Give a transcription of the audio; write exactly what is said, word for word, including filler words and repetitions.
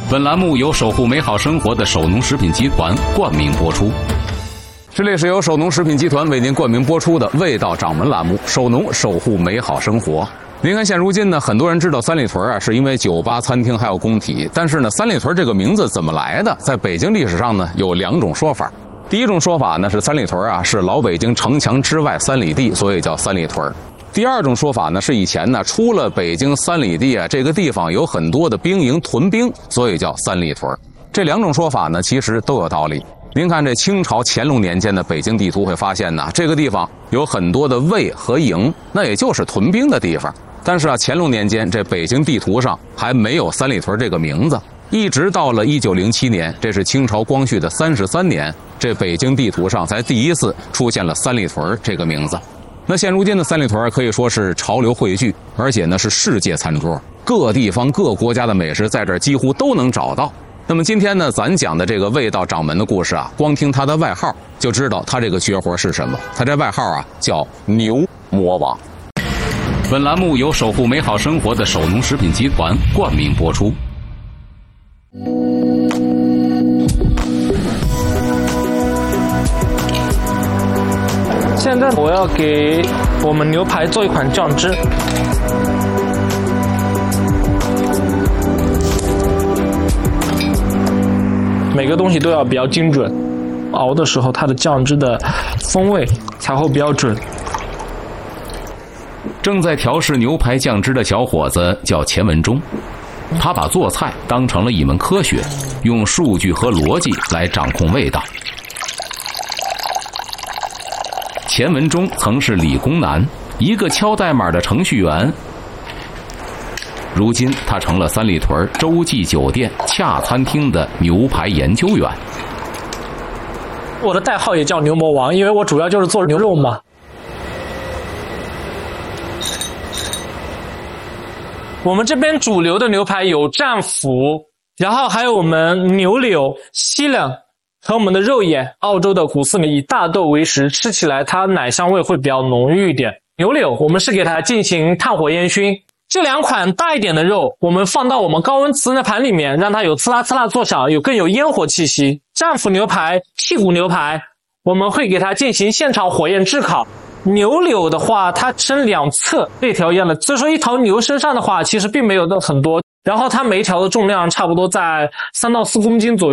本栏目由守护美好生活的守农食品集团冠名播出。这里是由守农食品集团为您冠名播出的味道掌门栏目，守农守护美好生活。您看，现如今呢，很多人知道三里屯啊，是因为酒吧、餐厅还有工体。但是呢，三里屯这个名字怎么来的？在北京历史上呢，有两种说法。第一种说法呢，是三里屯啊是老北京城墙之外三里地，所以叫三里屯。第二种说法呢，是以前呢，出了北京三里地啊，这个地方有很多的兵营屯兵，所以叫三里屯。这两种说法呢，其实都有道理。您看这清朝乾隆年间的北京地图会发现呢，这个地方有很多的卫和营，那也就是屯兵的地方。但是啊，乾隆年间这北京地图上还没有三里屯这个名字，一直到了一九零七年，这是清朝光绪的三十三年，这北京地图上才第一次出现了三里屯这个名字。那现如今的三里屯可以说是潮流汇聚，而且呢是世界餐桌，各地方各国家的美食在这儿几乎都能找到。那么今天呢，咱讲的这个味道掌门的故事啊，光听他的外号就知道他这个绝活是什么。他这外号啊叫牛魔王。本栏目由守护美好生活的守农食品集团冠名播出。 现在我要给我们牛排做一款酱汁。每个东西都要比较精准，熬的时候它的酱汁的风味才会比较准。 正在调试牛排酱汁的小伙子叫钱文忠，他把做菜当成了一门科学，用数据和逻辑来掌控味道。钱文忠曾是理工男，一个敲代码的程序员。如今他成了三里屯洲际酒店恰餐厅的牛排研究员。 我的代号也叫牛魔王，因为我主要就是做牛肉嘛。我们这边主流的牛排有战斧，然后还有我们牛柳、西冷和我们的肉眼，澳洲的古斯米以大豆为食，吃起来它奶香味会比较浓郁一点。牛柳我们是给它进行炭火烟熏。这两款大一点的肉，我们放到我们高温磁热盘里面，让它有刺啦刺啦作响，有更有烟火气息。战斧牛排、剔骨牛排，我们会给它进行现场火焰炙烤。牛柳的话，它分两侧这条烟的，所以说一头牛身上的话，其实并没有的很多。然后它每一条的重量差不多在三到四公斤左右。